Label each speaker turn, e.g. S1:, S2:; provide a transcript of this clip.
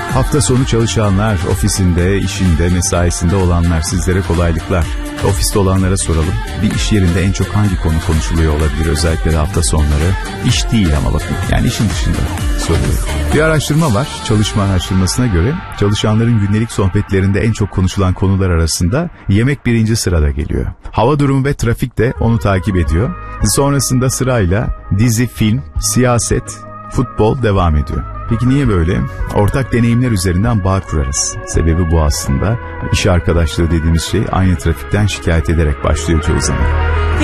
S1: Hafta sonu çalışanlar, ofisinde, işinde, mesaisinde olanlar, sizlere kolaylıklar. Ofiste olanlara soralım. Bir iş yerinde en çok hangi konu konuşuluyor olabilir, özellikle de hafta sonları? İş değil ama bakın, yani işin dışında soruyorum. Bir araştırma var. Çalışma araştırmasına göre çalışanların günlük sohbetlerinde en çok konuşulan konular arasında yemek birinci sırada geliyor. Hava durumu ve trafik de onu takip ediyor. Sonrasında sırayla dizi, film, siyaset, futbol devam ediyor. Peki niye böyle? Ortak deneyimler üzerinden bağ kurarız. Sebebi bu aslında. İş arkadaşlığı dediğimiz şey aynı trafikten şikayet ederek başlıyor çoğu zaman.